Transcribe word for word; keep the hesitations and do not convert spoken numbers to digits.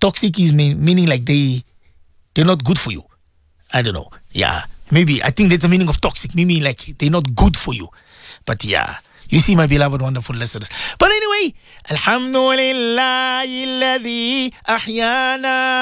Toxic is mean, meaning like they they're not good for you. I don't know. Yeah, maybe I think that's the meaning of toxic. Meaning like they're not good for you. But yeah, you see, my beloved, wonderful listeners. But anyway, Alhamdulillah, alladhi ahyana.